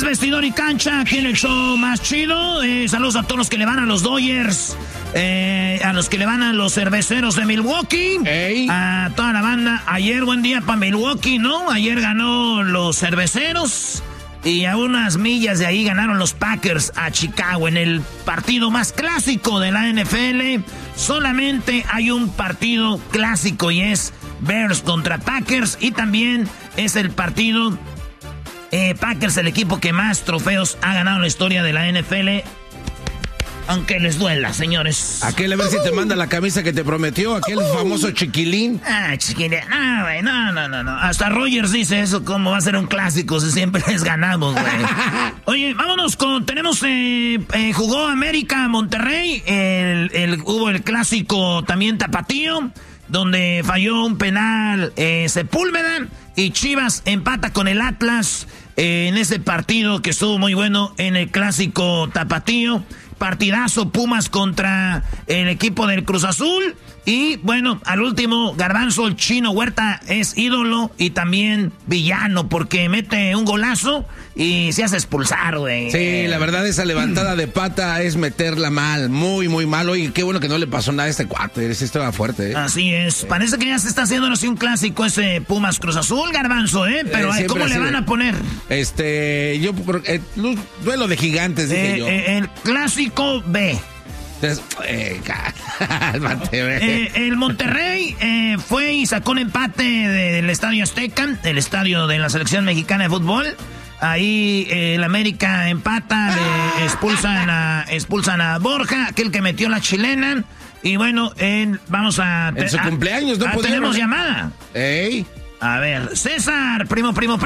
vestidor y cancha, aquí en el show más chido. Saludos a todos los que le van a los Dodgers, a los que le van a los Cerveceros de Milwaukee, a toda la banda. Ayer buen día para Milwaukee, ¿no? Ayer ganó los Cerveceros y a unas millas de ahí ganaron los Packers a Chicago en el partido más clásico de la NFL. Solamente hay un partido clásico y es Bears contra Packers, y también es el partido Packers, el equipo que más trofeos ha ganado en la historia de la NFL. Aunque les duela, señores. Aquel, a ver si te manda la camisa que te prometió, aquel famoso chiquilín. Chiquilín. No, güey, no. Hasta Rogers dice eso, cómo va a ser un clásico si siempre les ganamos, güey. Oye, vámonos jugó América Monterrey, hubo el clásico también tapatío, donde falló un penal Sepúlveda, y Chivas empata con el Atlas en ese partido que estuvo muy bueno en el clásico tapatío. Partidazo, Pumas contra el equipo del Cruz Azul. Y bueno, al último, Garbanzo, el Chino Huerta es ídolo y también villano, porque mete un golazo y se hace expulsar, güey. Sí, la verdad, esa levantada de pata es meterla mal, muy, muy mal. Oye, qué bueno que no le pasó nada a este cuate, ese estaba fuerte, Así es, parece que ya se está haciendo así un clásico ese Pumas Cruz Azul, Garbanzo, pero ¿cómo le van a poner? Duelo de gigantes, dije yo. El clásico B. El Monterrey fue y sacó un empate del Estadio Azteca, el estadio de la selección mexicana de fútbol. Ahí el América empata, expulsan a Borja, aquel que metió la chilena. Y bueno, vamos a... En su cumpleaños, ¿no? Tenemos llamada. A ver, César, primo. Buenas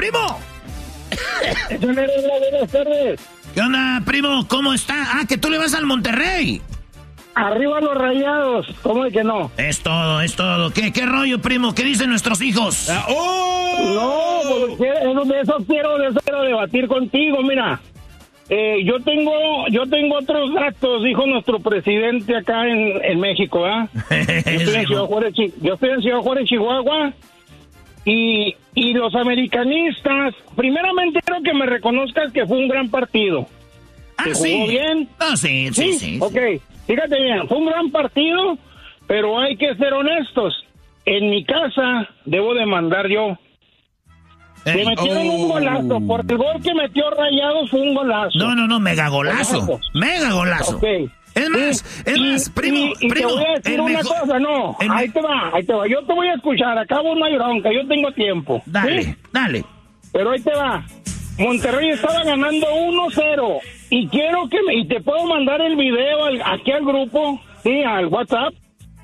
tardes. ¿Qué onda, primo? ¿Cómo está? Que tú le vas al Monterrey. Arriba los Rayados, ¿cómo es que no? Es todo. ¿Qué rollo, primo? ¿Qué dicen nuestros hijos? No, porque de eso quiero debatir contigo, mira. Yo tengo otros datos, dijo nuestro presidente acá en México, ¿ah? Yo estoy en Ciudad Juárez, Chihuahua. Y los americanistas, primeramente quiero que me reconozcas que fue un gran partido. ¿Se jugó bien? Sí. Ok, fíjate bien, fue un gran partido, pero hay que ser honestos. En mi casa debo de mandar yo. Me metieron un golazo, por el gol que metió Rayados fue un golazo. No, mega golazo. Ok. Es más, primo. Te voy a decir una cosa, ahí te va. Yo te voy a escuchar, acabo no hay bronca, yo tengo tiempo. Dale. Pero ahí te va. Monterrey estaba ganando 1-0 y quiero y te puedo mandar el video aquí al grupo, al WhatsApp.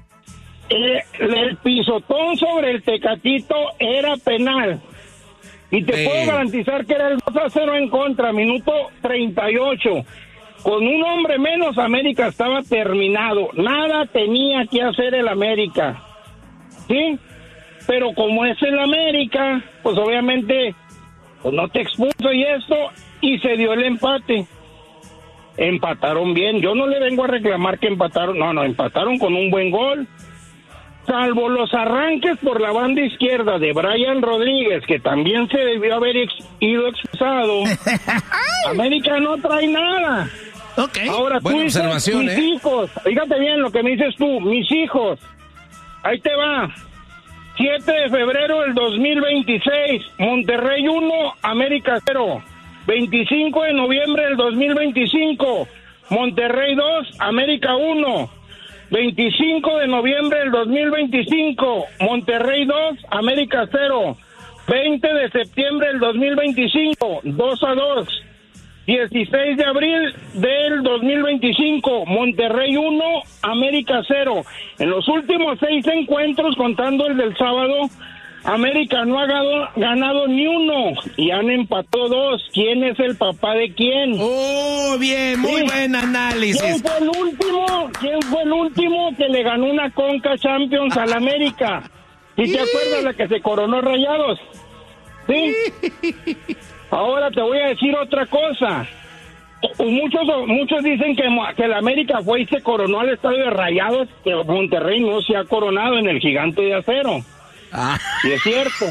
El pisotón sobre el Tecatito era penal. Y te puedo garantizar que era el 2-0 en contra, minuto 38. Con un hombre menos, América estaba terminado. Nada tenía que hacer el América. ¿Sí? Pero como es el América, pues obviamente pues no te expuso y se dio el empate. Empataron bien. Yo no le vengo a reclamar que empataron. No, empataron con un buen gol. Salvo los arranques por la banda izquierda de Brian Rodríguez, que también se debió haber ido expulsado. América no trae nada. Okay. Ahora tú dices, mis hijos, fíjate bien lo que me dices tú, mis hijos. Ahí te va. 7 de febrero del 2026, Monterrey 1, América 0. 25 de noviembre del 2025, Monterrey 2, América 1. 25 de noviembre del 2025, Monterrey 2, América 0. 20 de septiembre del 2025, 2-2. 16 de abril del 2025, Monterrey 1, América 0. En los últimos 6 encuentros, contando el del sábado, América no ha ganado ni uno y han empatado 2. ¿Quién es el papá de quién? Bien, muy buen análisis. ¿Quién fue el último que le ganó una Conca Champions al América? ¿Y te acuerdas la que se coronó Rayados? ¿Sí? Ahora te voy a decir otra cosa. Muchos dicen que el América fue y se coronó al estadio de Rayados, que Monterrey no se ha coronado en el Gigante de Acero. Sí, es cierto.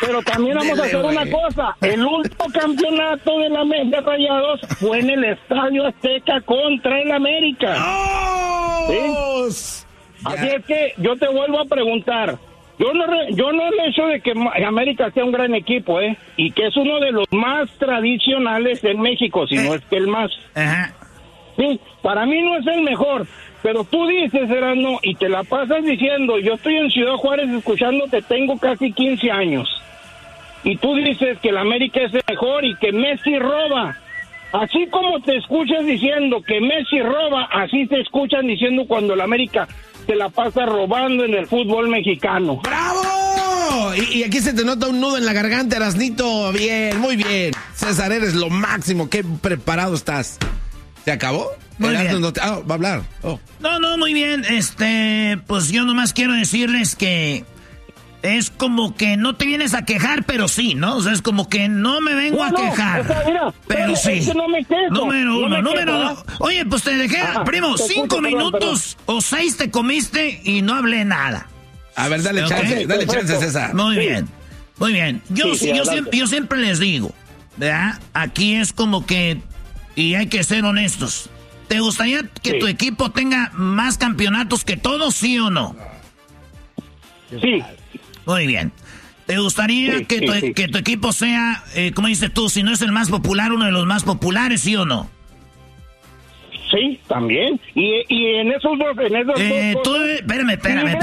Pero también vamos a hacer una cosa. El último campeonato de la de Rayados fue en el Estadio Azteca contra el América. ¡Oh! ¿Sí? Así es que yo te vuelvo a preguntar. Yo no el hecho de que América sea un gran equipo, y que es uno de los más tradicionales en México, si no es que el más. Ajá. Sí, para mí no es el mejor, pero tú dices, Erasmo, y te la pasas diciendo, yo estoy en Ciudad Juárez escuchándote, tengo casi 15 años, y tú dices que el América es el mejor y que Messi roba. Así como te escuchas diciendo que Messi roba, así te escuchan diciendo cuando el América se la pasa robando en el fútbol mexicano. ¡Bravo! Y aquí se te nota un nudo en la garganta, Erasnito. Bien, muy bien. César, eres lo máximo. Qué preparado estás. ¿Se acabó? Muy bien. No va a hablar. Oh. No, muy bien. Pues yo nomás quiero decirles que es como que no te vienes a quejar, pero sí, ¿no? O sea, es como que no me vengo a quejar. O sea, mira, pero sí. Es que no me quejo. Número uno. ¿Eh? Oye, pues te dejé, primo, 5 minutos o 6 te comiste y no hablé nada. A ver, dale chance, César. Muy bien. Yo siempre les digo, ¿verdad? Aquí es como que, y hay que ser honestos, ¿te gustaría que tu equipo tenga más campeonatos que todos, sí o no? Sí. Muy bien. ¿Te gustaría que tu equipo sea, como dices tú, si no es el más popular, uno de los más populares, sí o no? Sí, también. Y en esos dos... Espérame.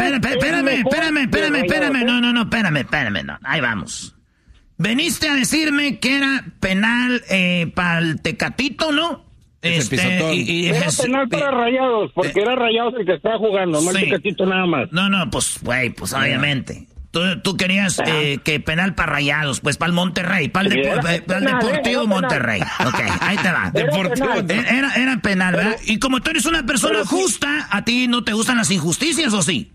No. Ahí vamos. Veniste a decirme que era penal para el Tecatito, ¿no? Era penal para Rayados, porque era Rayados el que estaba jugando, no el Tecatito nada más. No, pues obviamente. Tú querías que penal para Rayados, pues para el Monterrey, para el Deportivo Monterrey. Ok, ahí te va. Era penal, ¿verdad? Y como tú eres una persona justa, ¿a ti no te gustan las injusticias o sí?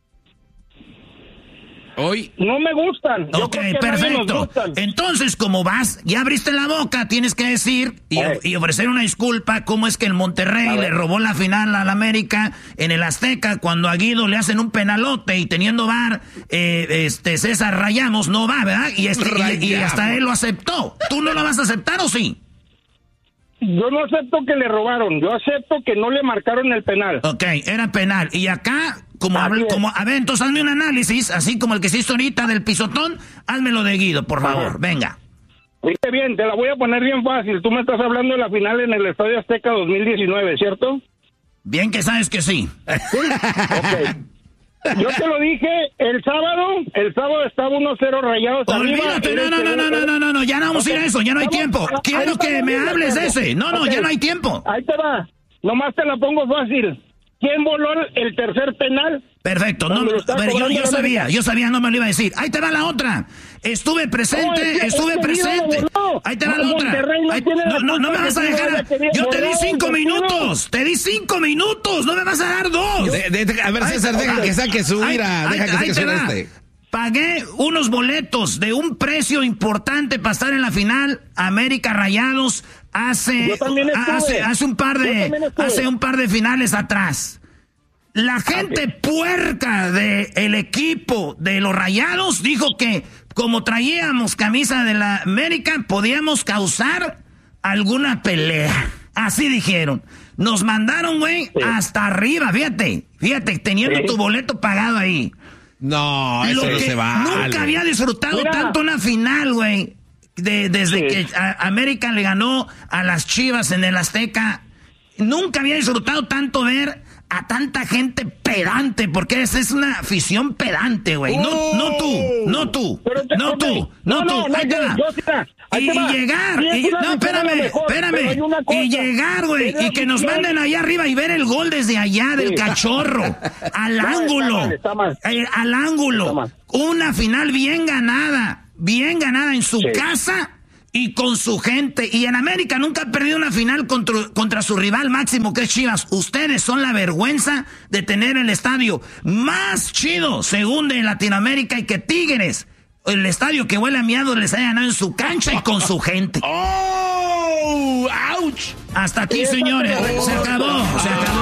Hoy no me gustan. Ok, perfecto. Entonces, como vas, ya abriste la boca, tienes que decir y ofrecer una disculpa cómo es que el Monterrey le robó la final al América en el Azteca cuando a Guido le hacen un penalote y teniendo VAR, César Rayamos no va, ¿verdad? Y hasta él lo aceptó. ¿Tú no lo vas a aceptar o sí? Yo no acepto que le robaron, yo acepto que no le marcaron el penal. Ok, era penal. Y acá, a ver, entonces hazme un análisis, así como el que hiciste ahorita del pisotón, házmelo de Guido, por favor, venga. Oye, bien, te la voy a poner bien fácil. Tú me estás hablando de la final en el Estadio Azteca 2019, ¿cierto? Bien que sabes que sí. ¿Sí? Ok. Yo te lo dije el sábado estaba 1-0 Rayados. Olvídate, no, ya no vamos a ir a eso, ya no hay tiempo. Quiero que me hables de ese. No, ya no hay tiempo. Ahí te va, nomás te la pongo fácil. ¿Quién voló el tercer penal? Perfecto, yo sabía, no me lo iba a decir. Ahí te va la otra. Estuve presente. Ahí te va la otra. No me vas a dejar. Yo te di 5 minutos. No me vas a dar 2. A ver, César, deja que saque su ira. Deja que saque su ira. Pagué unos boletos de un precio importante para estar en la final América Rayados hace un par de finales atrás. La gente puerca del equipo de los Rayados dijo que como traíamos camisa de la América podíamos causar alguna pelea. Así dijeron. Nos mandaron, güey, hasta arriba, fíjate, teniendo tu boleto pagado ahí. No, eso no se vale. Nunca había disfrutado tanto una final, güey. Desde que América le ganó a las Chivas en el Azteca. Nunca había disfrutado tanto ver a tanta gente pedante, porque esa es una afición pedante, güey. No tú. Ahí te va. Y llegar, y llegar, güey, y que nos manden allá arriba y ver el gol desde allá del Cachorro, al ángulo. Una final bien ganada en su casa y con su gente. Y en América nunca ha perdido una final contra su rival máximo, que es Chivas. Ustedes son la vergüenza de tener el estadio más chido, según de Latinoamérica, y que Tigres, el estadio que huele a miados, les haya ganado en su cancha y con su gente. ¡Oh! ¡Auch! Hasta aquí, señores. Se acabó.